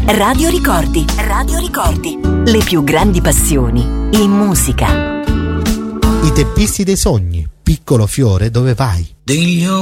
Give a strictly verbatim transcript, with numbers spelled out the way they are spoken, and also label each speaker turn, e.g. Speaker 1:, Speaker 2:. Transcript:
Speaker 1: Radio Ricordi, Radio Ricordi, le più grandi passioni in musica.
Speaker 2: I teppisti dei sogni, piccolo fiore dove vai.
Speaker 3: Degli